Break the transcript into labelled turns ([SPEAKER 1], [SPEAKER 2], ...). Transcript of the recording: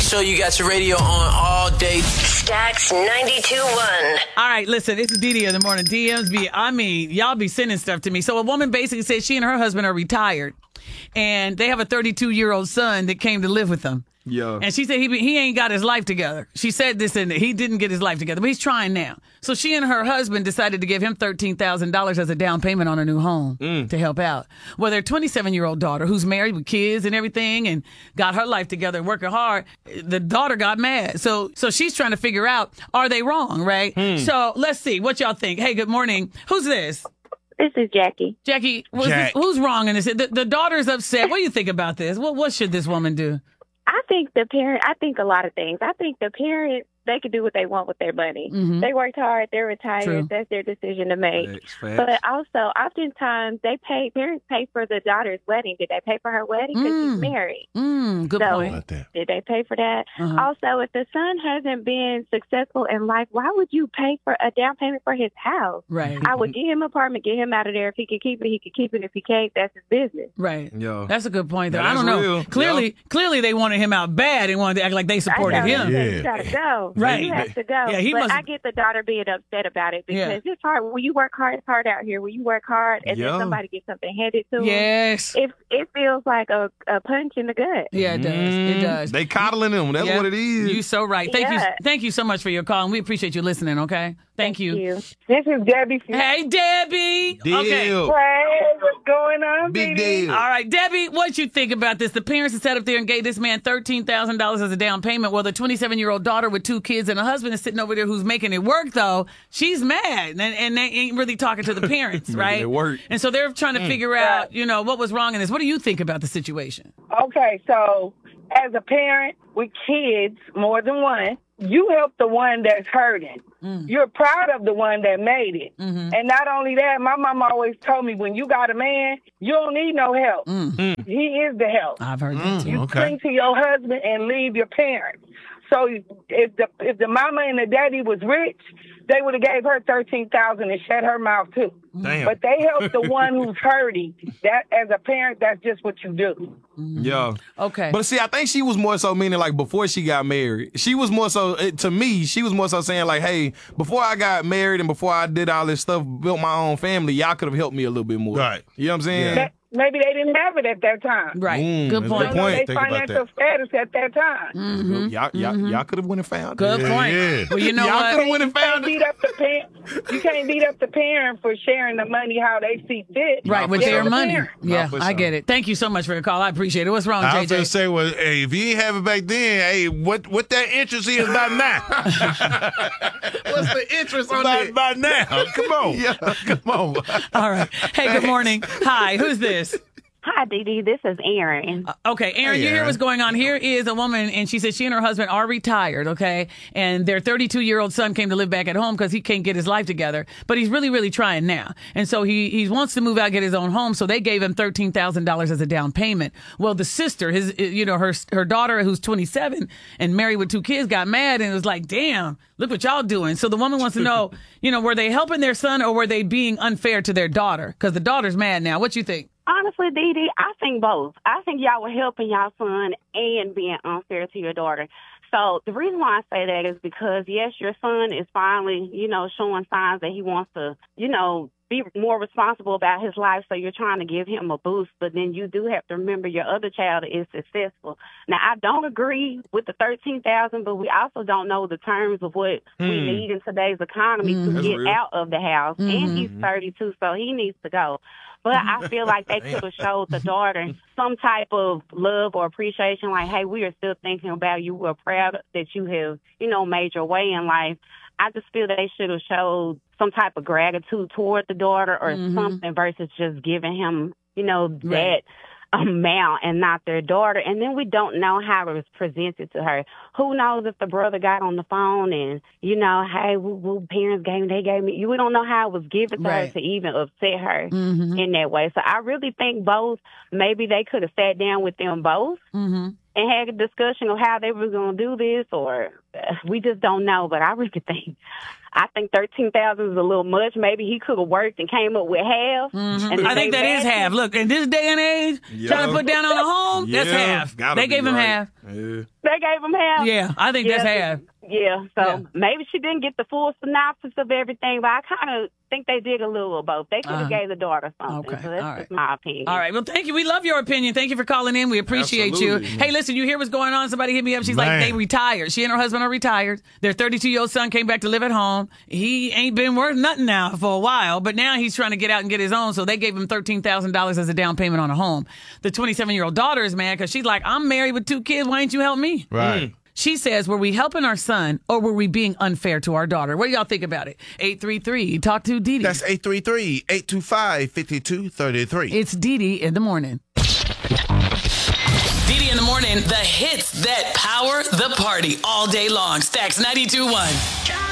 [SPEAKER 1] sure you got your radio on all day.
[SPEAKER 2] Stacks 92.1.
[SPEAKER 3] All right, listen, it's Didi in the morning. Y'all be sending stuff to me. So a woman basically said she and her husband are retired, and they have a 32-year-old son that came to live with them.
[SPEAKER 4] Yeah.
[SPEAKER 3] And she said he ain't got his life together. She said this, and he didn't get his life together, but he's trying now. So she and her husband decided to give him $13,000 as a down payment on a new home to help out. Well, their 27-year-old daughter, who's married with kids and everything and got her life together and working hard, the daughter got mad. So she's trying to figure out, are they wrong, right? So let's see what y'all think. Hey, good morning. Who's this?
[SPEAKER 5] This is Jackie.
[SPEAKER 3] Jackie,
[SPEAKER 6] Jack.
[SPEAKER 3] who's wrong in this? The daughter's upset. What do you think about this? What should this woman do?
[SPEAKER 5] I think a lot of things. I think the parents, they can do what they want with their money.
[SPEAKER 3] Mhm.
[SPEAKER 5] They worked hard. They're retired.
[SPEAKER 3] True.
[SPEAKER 5] That's their decision to make.
[SPEAKER 4] Facts.
[SPEAKER 5] But also, oftentimes, parents pay for the daughter's wedding. Did they pay for her wedding? Because she's married.
[SPEAKER 3] Good
[SPEAKER 5] So-
[SPEAKER 3] point.
[SPEAKER 6] About that.
[SPEAKER 5] Did they pay for that?
[SPEAKER 3] Uh-huh.
[SPEAKER 5] Also, if the son hasn't been successful in life, why would you pay for a down payment for his house?
[SPEAKER 3] Right.
[SPEAKER 5] I would get him an apartment, get him out of there. If he can keep it, he can keep it. If he can't, that's his business.
[SPEAKER 3] Right.
[SPEAKER 4] Yeah.
[SPEAKER 3] That's a good point, though.
[SPEAKER 4] Yeah,
[SPEAKER 3] I don't
[SPEAKER 4] that's
[SPEAKER 3] know.
[SPEAKER 4] real.
[SPEAKER 3] Clearly, they wanted him out bad and wanted to act like they supported
[SPEAKER 5] I know,
[SPEAKER 3] him.
[SPEAKER 6] Yeah.
[SPEAKER 5] You gotta go.
[SPEAKER 3] Right.
[SPEAKER 5] You have to go.
[SPEAKER 3] Yeah, he
[SPEAKER 5] but
[SPEAKER 3] must-
[SPEAKER 5] I get the daughter being upset about it because
[SPEAKER 3] Yeah.
[SPEAKER 5] it's hard. When you work hard, it's hard out here. When you work hard and
[SPEAKER 4] Yeah.
[SPEAKER 5] then somebody gets something handed to them,
[SPEAKER 3] Yes.
[SPEAKER 5] it feels like a punch in the gut.
[SPEAKER 3] Yeah, it does. It does.
[SPEAKER 4] They coddling him. That's
[SPEAKER 3] Yep.
[SPEAKER 4] what it is.
[SPEAKER 3] You so right.
[SPEAKER 5] Yeah.
[SPEAKER 3] Thank you so much for your call, and we appreciate you listening, okay? Thank you.
[SPEAKER 7] This is Debbie.
[SPEAKER 3] Hey, Debbie.
[SPEAKER 4] Deal.
[SPEAKER 3] Okay.
[SPEAKER 7] Hey, what's going on,
[SPEAKER 4] Big
[SPEAKER 7] baby?
[SPEAKER 4] deal.
[SPEAKER 3] All right, Debbie, what you think about this? The parents have sat up there and gave this man $13,000 as a down payment. Well, the 27-year-old daughter with 2 kids and a husband is sitting over there who's making it work, though. She's mad, and they ain't really talking to the parents, right?
[SPEAKER 4] it work.
[SPEAKER 3] And so they're trying to figure out, what was wrong in this. What do you think about the situation?
[SPEAKER 7] Okay, so as a parent with kids, more than one, you help the one that's hurting. You're proud of the one that made it. And not only that, my mom always told me, when you got a man, you don't need no help. He is the help.
[SPEAKER 3] I've heard that too.
[SPEAKER 7] You
[SPEAKER 6] Okay.
[SPEAKER 7] cling to your husband and leave your parents. So if the mama and the daddy was rich, they would have gave her $13,000 and shut her mouth too.
[SPEAKER 6] Damn.
[SPEAKER 7] But they help the one who's hurting. That, as a parent, that's just what you do.
[SPEAKER 4] Yeah.
[SPEAKER 3] Okay.
[SPEAKER 4] But see, I think she was more so meaning like before she got married. She was more so, to me, she was more so saying like, hey, before I got married and before I did all this stuff, built my own family, y'all could have helped me a little bit more.
[SPEAKER 6] Right.
[SPEAKER 4] You know what I'm saying?
[SPEAKER 6] Yeah.
[SPEAKER 7] Maybe they didn't have it at that time.
[SPEAKER 3] Right. Good
[SPEAKER 4] that's a
[SPEAKER 3] point.
[SPEAKER 4] good
[SPEAKER 7] Don't know
[SPEAKER 4] point.
[SPEAKER 7] their
[SPEAKER 6] Think about
[SPEAKER 7] financial
[SPEAKER 6] that.
[SPEAKER 7] status at that time.
[SPEAKER 4] Y'all could have went and found
[SPEAKER 3] Good
[SPEAKER 4] it.
[SPEAKER 6] Yeah,
[SPEAKER 3] point.
[SPEAKER 6] yeah.
[SPEAKER 3] Well, you know
[SPEAKER 4] Y'all
[SPEAKER 3] what?
[SPEAKER 4] could have went and
[SPEAKER 7] You can't
[SPEAKER 4] found it.
[SPEAKER 7] beat up the parent. You can't beat up the parent for sharing the money how they see fit.
[SPEAKER 3] Right, with
[SPEAKER 4] for
[SPEAKER 3] their
[SPEAKER 4] sure.
[SPEAKER 3] money.
[SPEAKER 7] Parent.
[SPEAKER 3] Yeah,
[SPEAKER 4] for
[SPEAKER 3] I
[SPEAKER 4] sure.
[SPEAKER 3] get it. Thank you so much for your call. I appreciate it. What's wrong,
[SPEAKER 6] I was
[SPEAKER 3] JJ?
[SPEAKER 6] gonna say, well, hey, if you ain't have it back then, hey, what that interest is by now?
[SPEAKER 4] What's the interest on
[SPEAKER 6] by,
[SPEAKER 4] that?
[SPEAKER 6] by now? Come on, come on.
[SPEAKER 3] All right. Hey, good morning. Hi, who's this?
[SPEAKER 5] Hi, Dee Dee. This is Aaron.
[SPEAKER 3] Okay, Aaron,
[SPEAKER 6] Hey,
[SPEAKER 3] you hear
[SPEAKER 6] Aaron.
[SPEAKER 3] what's going on. Here is a woman, and she said she and her husband are retired, okay? And their 32-year-old son came to live back at home because he can't get his life together. But he's really, really trying now. And so he wants to move out, get his own home, so they gave him $13,000 as a down payment. Well, the sister, her daughter, who's 27 and married with 2 kids, got mad and was like, damn, look what y'all doing. So the woman wants to know, were they helping their son or were they being unfair to their daughter? Because the daughter's mad now. What you think?
[SPEAKER 8] Honestly, Dee Dee, I think both. I think y'all were helping y'all son and being unfair to your daughter. So the reason why I say that is because, yes, your son is finally, showing signs that he wants to, be more responsible about his life. So you're trying to give him a boost. But then you do have to remember your other child is successful. Now, I don't agree with the $13,000, but we also don't know the terms of what we need in today's economy to
[SPEAKER 4] That's
[SPEAKER 8] get
[SPEAKER 4] real.
[SPEAKER 8] out of the house. And he's 32, so he needs to go. But I feel like they could have showed the daughter some type of love or appreciation, like, hey, we are still thinking about you. We're proud that you have, made your way in life. I just feel they should have showed some type of gratitude toward the daughter or something versus just giving him, that amount and not their daughter. And then we don't know how it was presented to her. Who knows if the brother got on the phone and, hey, parents gave me. We don't know how it was given to her to even upset her in that way. So I really think both, maybe they could have sat down with them both and had a discussion of how they were going to do this, or we just don't know. But I really think $13,000 is a little much. Maybe he could have worked and came up with half. And
[SPEAKER 3] I think that is half. Look, in this day and age, trying to put down on a home, that's half. They gave him half.
[SPEAKER 6] Yeah.
[SPEAKER 8] They gave him half?
[SPEAKER 3] Yeah, I think that's half.
[SPEAKER 8] Yeah, so maybe she didn't get the full synopsis of everything, but I kind of think they did a little of both. They could have gave the daughter something.
[SPEAKER 3] Okay,
[SPEAKER 8] So that's just my opinion.
[SPEAKER 3] All right. Well, thank you. We love your opinion. Thank you for calling in. We appreciate
[SPEAKER 6] Absolutely.
[SPEAKER 3] you. Hey, listen, you hear what's going on? Somebody hit me up. She's like,
[SPEAKER 6] Man.
[SPEAKER 3] they retired. She and her husband are retired. Their 32-year-old son came back to live at home. He ain't been worth nothing now for a while, but now he's trying to get out and get his own, so they gave him $13,000 as a down payment on a home. The 27-year-old daughter is mad because she's like, I'm married with 2 kids. Why ain't you help me?
[SPEAKER 6] Right.
[SPEAKER 3] She says, were we helping our son or were we being unfair to our daughter? What do y'all think about it? 833, talk to Dee Dee.
[SPEAKER 6] That's 833-825-5233.
[SPEAKER 3] It's Dee Dee in the morning.
[SPEAKER 1] Dee Dee in the morning, the hits that power the party all day long. Stacks 92.1.